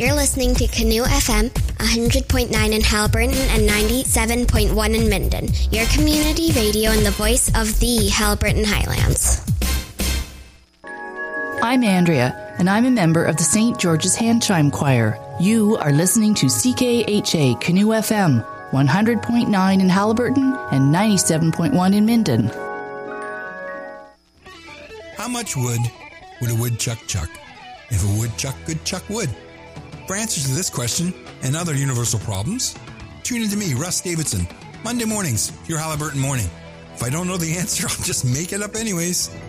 You're listening to Canoe FM, 100.9 in Haliburton and 97.1 in Minden. Your community radio and the voice of the Haliburton Highlands. I'm Andrea, and I'm a member of the St. George's Hand Chime Choir. You are listening to CKHA Canoe FM, 100.9 in Haliburton and 97.1 in Minden. How much wood would a woodchuck chuck if a woodchuck could chuck wood? For answers to this question and other universal problems, tune in to me, Russ Davidson, Monday mornings, your Haliburton Morning. If I don't know the answer, I'll just make it up anyways.